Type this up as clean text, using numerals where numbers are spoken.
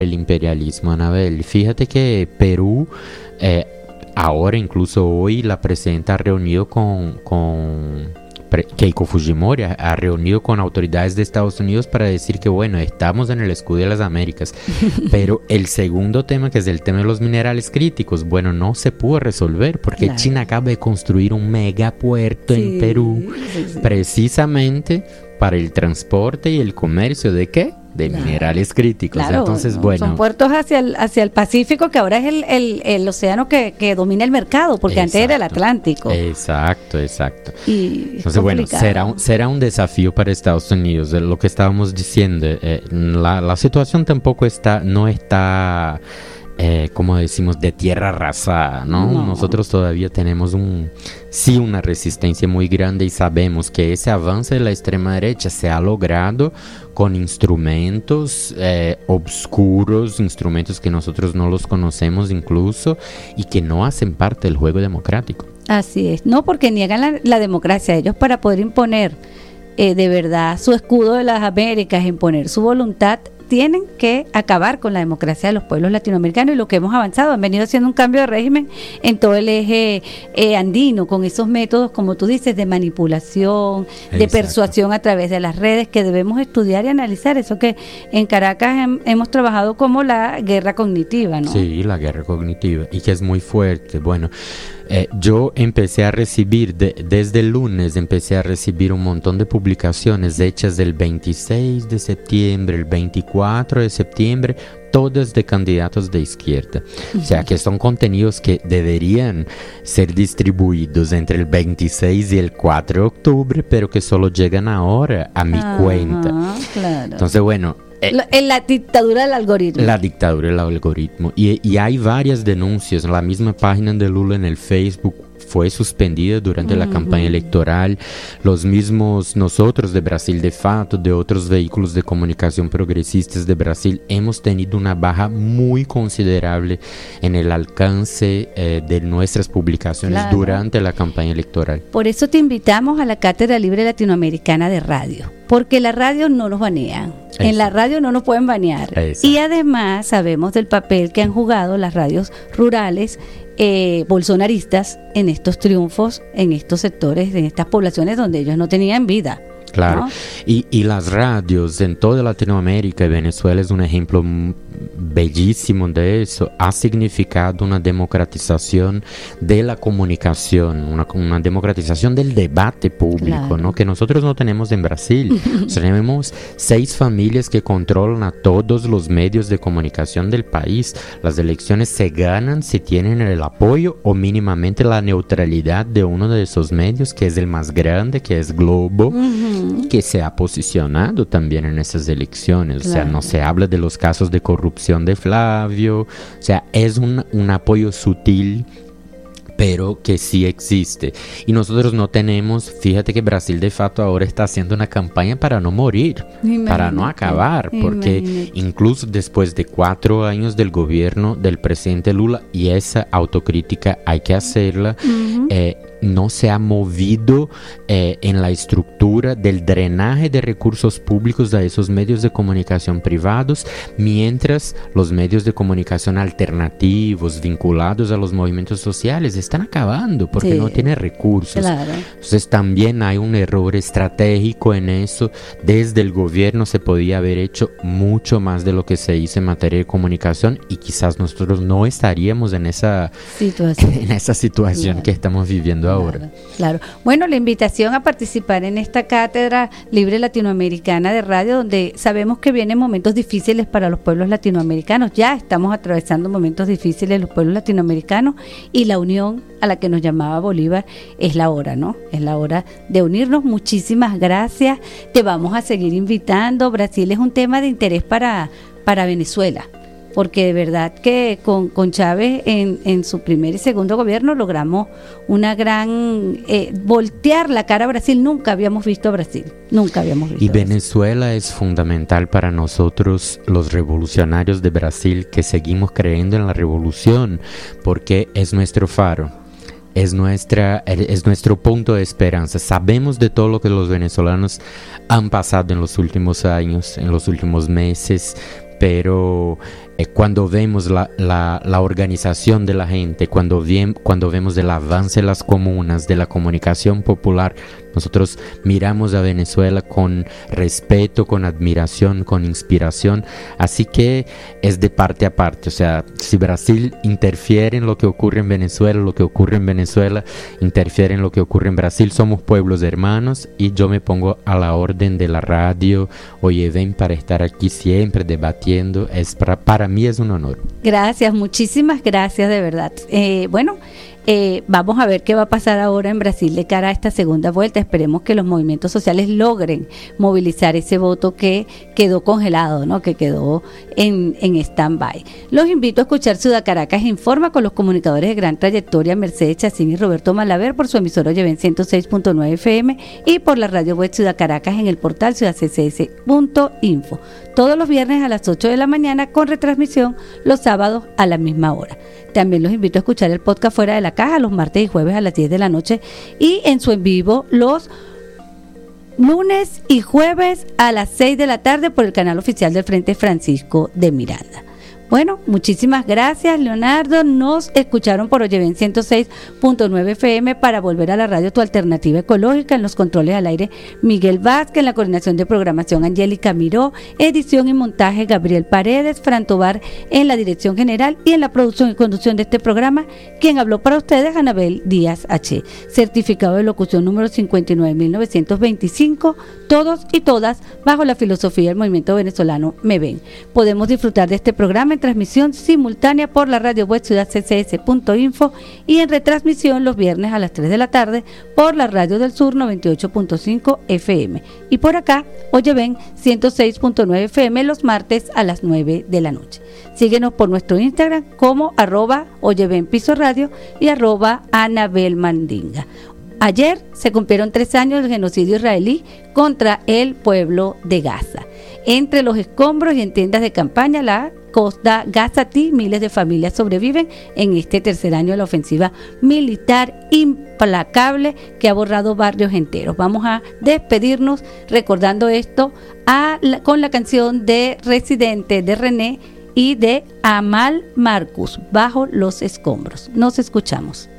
el imperialismo, Anabel. Fíjate que Perú, ahora, incluso hoy, la presidenta ha reunido Keiko Fujimori ha reunido con autoridades de Estados Unidos para decir que, bueno, estamos en el escudo de las Américas, pero el segundo tema, que es el tema de los minerales críticos, bueno, no se pudo resolver porque claro, China acaba de construir un megapuerto en Perú, precisamente para el transporte y el comercio ¿de qué? De minerales críticos. Claro, entonces, ¿no? bueno. Son puertos hacia el Pacífico, que ahora es el océano que domina el mercado, porque antes era el Atlántico. Exacto. Y entonces, bueno, será un desafío para Estados Unidos. Lo que estábamos diciendo, la situación tampoco no está como decimos, de tierra arrasada, ¿no? Nosotros todavía tenemos una resistencia muy grande y sabemos que ese avance de la extrema derecha se ha logrado con instrumentos obscuros, instrumentos que nosotros no los conocemos incluso y que no hacen parte del juego democrático. Así es, no, porque niegan la democracia. Ellos, para poder imponer de verdad su escudo de las Américas, imponer su voluntad, tienen que acabar con la democracia de los pueblos latinoamericanos, y lo que hemos avanzado, han venido haciendo un cambio de régimen en todo el eje andino, con esos métodos, como tú dices, de manipulación, de persuasión a través de las redes, que debemos estudiar y analizar. Eso que en Caracas hemos trabajado como la guerra cognitiva, ¿no? Sí, la guerra cognitiva, y que es muy fuerte. Bueno, yo empecé a recibir, desde el lunes, empecé a recibir un montón de publicaciones hechas del 26 de septiembre, el 24 de septiembre, todas de candidatos de izquierda. O sea, que son contenidos que deberían ser distribuidos entre el 26 y el 4 de octubre, pero que solo llegan ahora a mi cuenta. Claro. Entonces, bueno, la dictadura del algoritmo. La dictadura del algoritmo. Y hay varias denuncias. La misma página de Lula en el Facebook fue suspendida durante la campaña electoral. Los mismos nosotros de Brasil de Fato, de otros vehículos de comunicación progresistas de Brasil, hemos tenido una baja muy considerable en el alcance de nuestras publicaciones durante la campaña electoral. Por eso te invitamos a la Cátedra Libre Latinoamericana de Radio, porque la radio no nos banean. En la radio no nos pueden banear. Y además sabemos del papel que han jugado las radios rurales bolsonaristas en estos triunfos, en estos sectores, en estas poblaciones donde ellos no tenían vida. Claro, ¿no? Y las radios en toda Latinoamérica, y Venezuela es un ejemplo bellísimo de eso, ha significado una democratización de la comunicación, una democratización del debate público, ¿no? Que nosotros no tenemos en Brasil. O sea, tenemos 6 familias que controlan a todos los medios de comunicación del país. Las elecciones se ganan si tienen el apoyo o mínimamente la neutralidad de uno de esos medios, que es el más grande, que es Globo, que se ha posicionado también en esas elecciones. O sea, no se habla de los casos de corrupción de Flavio. O sea, es un apoyo sutil, pero que sí existe. Y nosotros no tenemos, fíjate que Brasil de Fato ahora está haciendo una campaña para no morir, para no acabar, porque incluso después de 4 años del gobierno del presidente Lula, y esa autocrítica hay que hacerla, no se ha movido en la estructura del drenaje de recursos públicos a esos medios de comunicación privados, mientras los medios de comunicación alternativos vinculados a los movimientos sociales están acabando porque no tienen recursos. Entonces también hay un error estratégico en eso. Desde el gobierno se podía haber hecho mucho más de lo que se hizo en materia de comunicación, y quizás nosotros no estaríamos en esa situación que estamos viviendo ahora. Claro. Bueno, la invitación a participar en esta Cátedra Libre Latinoamericana de Radio, donde sabemos que vienen momentos difíciles para los pueblos latinoamericanos. Ya estamos atravesando momentos difíciles los pueblos latinoamericanos, y la unión a la que nos llamaba Bolívar es la hora, ¿no? Es la hora de unirnos. Muchísimas gracias. Te vamos a seguir invitando. Brasil es un tema de interés para Venezuela, porque de verdad que con Chávez en su primer y segundo gobierno logramos una gran voltear la cara a Brasil. Nunca habíamos visto a Brasil, y Venezuela es fundamental para nosotros, los revolucionarios de Brasil, que seguimos creyendo en la revolución, porque es nuestro faro. Es nuestro punto de esperanza. Sabemos de todo lo que los venezolanos han pasado en los últimos años, en los últimos meses, pero cuando vemos la organización de la gente, cuando vemos el avance de las comunas, de la comunicación popular, nosotros miramos a Venezuela con respeto, con admiración, con inspiración. Así que es de parte a parte. O sea, si Brasil interfiere en lo que ocurre en Venezuela, lo que ocurre en Venezuela interfiere en lo que ocurre en Brasil, somos pueblos hermanos, y yo me pongo a la orden de la radio Oyeven para estar aquí siempre debatiendo. Para mí es un honor. Gracias, muchísimas gracias, de verdad. Vamos a ver qué va a pasar ahora en Brasil de cara a esta segunda vuelta. Esperemos que los movimientos sociales logren movilizar ese voto que quedó congelado, ¿no? Que quedó en stand-by. Los invito a escuchar Ciudad Caracas Informa con los comunicadores de gran trayectoria Mercedes Chacín y Roberto Malaver por su emisora Oyeven 106.9 FM y por la radio web Ciudad Caracas en el portal ciudadccs.info. Todos los viernes a las 8 de la mañana con retransmisión los sábados a la misma hora. También los invito a escuchar el podcast Fuera de la Caja los martes y jueves a las 10 de la noche y en su en vivo los lunes y jueves a las 6 de la tarde por el canal oficial del Frente Francisco de Miranda. Bueno, muchísimas gracias, Leonardo. Nos escucharon por Oyeven 106.9 FM para volver a la radio Tu Alternativa Ecológica. En los controles al aire, Miguel Vázquez. En la coordinación de programación, Angélica Miró. Edición y montaje, Gabriel Paredes. Fran Tobar en la dirección general. Y en la producción y conducción de este programa, quien habló para ustedes, Anabel Díaz H. Certificado de locución número 59.925. Todos y todas bajo la filosofía del movimiento venezolano Me Ven. Podemos disfrutar de este programa en transmisión simultánea por la radio web ciudadccs.info y en retransmisión los viernes a las 3 de la tarde por la radio del sur 98.5 FM y por acá Oyeven 106.9 FM los martes a las 9 de la noche. Síguenos por nuestro Instagram como @OyevenPisoRadio y @AnabelMandinga. Ayer se cumplieron 3 años del genocidio israelí contra el pueblo de Gaza. Entre los escombros y en tiendas de campaña, la costa Gazatí, miles de familias sobreviven en este tercer año de la ofensiva militar implacable que ha borrado barrios enteros. Vamos a despedirnos recordando esto con la canción de Residente de René y de Amal Marcus, Bajo los Escombros. Nos escuchamos.